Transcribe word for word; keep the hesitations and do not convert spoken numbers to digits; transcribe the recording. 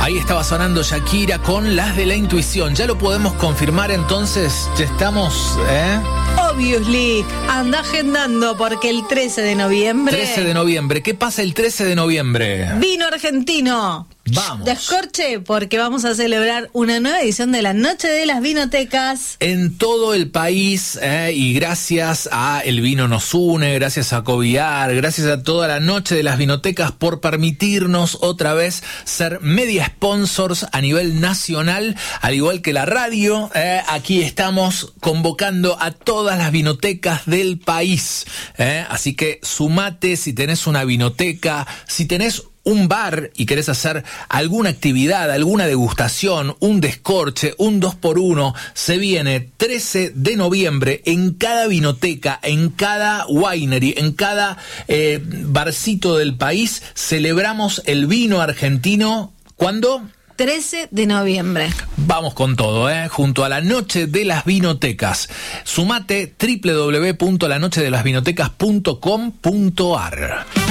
Ahí estaba sonando Shakira con Las de la Intuición. ¿Ya lo podemos confirmar entonces? Ya estamos, ¿eh? Obviously, anda agendando porque el trece de noviembre... trece de noviembre. ¿Qué pasa el trece de noviembre? Vino argentino. Vamos. Descorche, porque vamos a celebrar una nueva edición de la Noche de las Vinotecas. En todo el país, eh, y gracias a El Vino Nos Une, gracias a Coviar, gracias a toda la Noche de las Vinotecas por permitirnos otra vez ser media sponsors a nivel nacional, al igual que la radio. Eh, aquí estamos convocando a todas las vinotecas del país. Eh, así que sumate si tenés una vinoteca, si tenés un bar y querés hacer alguna actividad, alguna degustación, un descorche, un dos por uno, se viene trece de noviembre en cada vinoteca, en cada winery, en cada eh, barcito del país, celebramos el vino argentino. ¿Cuándo? trece de noviembre. Vamos con todo, ¿eh? Junto a la Noche de las Vinotecas. Sumate doble u doble u doble u punto la noche de las vinotecas punto com punto a r.